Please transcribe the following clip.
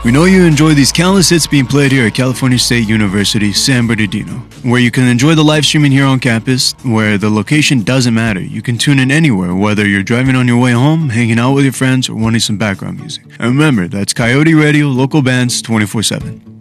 We know you enjoy these countless hits being played here at California State University, San Bernardino, where you can enjoy the live streaming here on campus, where the location doesn't matter. You can tune in anywhere, whether you're driving on your way home, hanging out with your friends, or wanting some background music. And remember, that's Coyote Radio, local bands 24/7.